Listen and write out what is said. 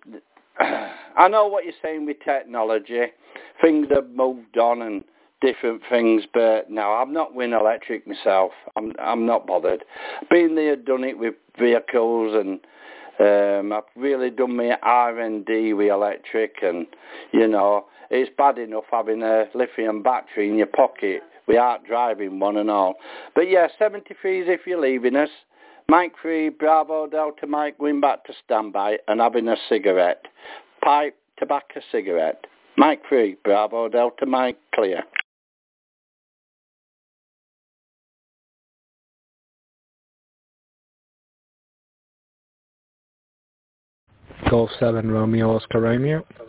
I know what you're saying with technology. Things have moved on and different things, but no, I'm not with electric myself. I'm not bothered. Been there, done it with vehicles, and I've really done my R&D with electric, and you know, it's bad enough having a lithium battery in your pocket without driving one and all. But yeah, 73 is if you're leaving us. Mike 3, Bravo Delta Mike, going back to standby and having a cigarette. Pipe, tobacco, cigarette. Mike 3, Bravo Delta Mike, clear. Golf 7 Romeo Oscar Romeo.